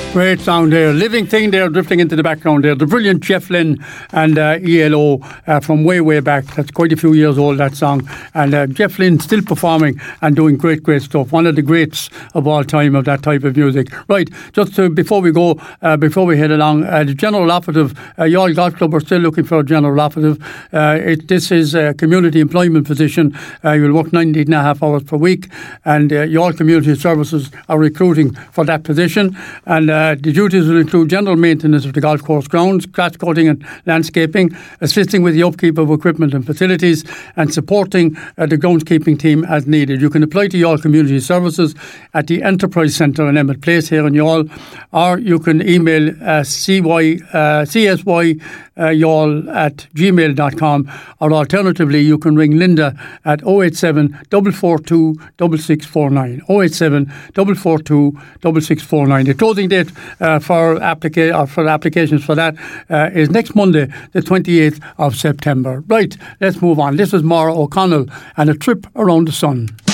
Great sound there. Living Thing there, drifting into the background there. The brilliant Jeff Lynne and ELO from way back. That's quite a few years old, that song. And Jeff Lynne still performing and doing great stuff. One of the greats of all time of that type of music. Right, just before we go, before we head along, the General Operative, Youghal Golf Club are still looking for a General Operative. This is a community employment position. You'll work 19.5 hours per week. And Youghal Community Services are recruiting for that position. And the duties will include general maintenance of the golf course grounds, grass cutting and landscaping, assisting with the upkeep of equipment and facilities, and supporting the groundskeeping team as needed. You can apply to Youghal Community Services at the Enterprise Centre in Emmett Place here in Youghal, or you can email csyoughal@gmail.com, or alternatively you can ring Linda at 087 442 6649. 087 442 6649. The closing date for applications for that is next Monday, the 28th of September. Right, let's move on. This is Maura O'Connell and A Trip Around the Sun.